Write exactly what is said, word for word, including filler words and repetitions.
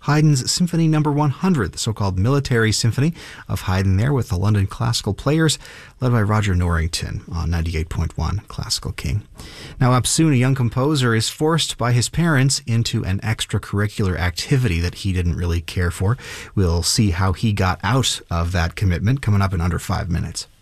Haydn's Symphony Number one hundred, the so-called Military Symphony of Haydn there with the London Classical Players, led by Roger Norrington on ninety-eight point one Classical King. Now up soon, a young composer is forced by his parents into an extracurricular activity that he didn't really care for. We'll see how he got out of that commitment coming up in under five minutes.